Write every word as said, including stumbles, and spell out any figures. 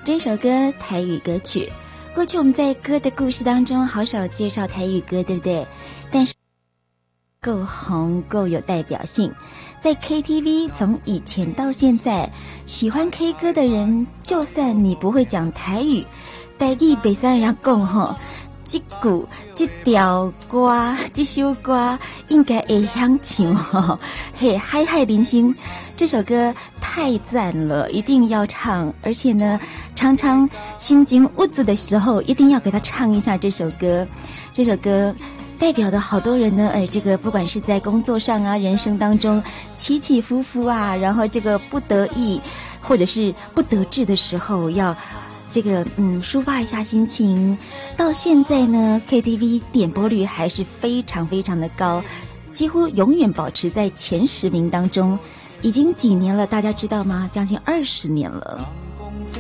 这首歌台语歌曲。过去我们在歌的故事当中好少介绍台语歌，对不对？但是够红够有代表性，在 K T V 从以前到现在，喜欢 K 歌的人，就算你不会讲台语，台语北山人讲吼，这句这条歌这首歌应该会响唱吼，嘿，嗨嗨林心，这首歌太赞了，一定要唱，而且呢，常常心情无助的时候，一定要给他唱一下这首歌，这首歌。代表的好多人呢，哎，这个不管是在工作上啊，人生当中起起伏伏啊，然后这个不得意或者是不得志的时候，要这个嗯抒发一下心情。到现在呢 ，K T V 点播率还是非常非常的高，几乎永远保持在前十名当中，已经几年了，大家知道吗？将近二十年了。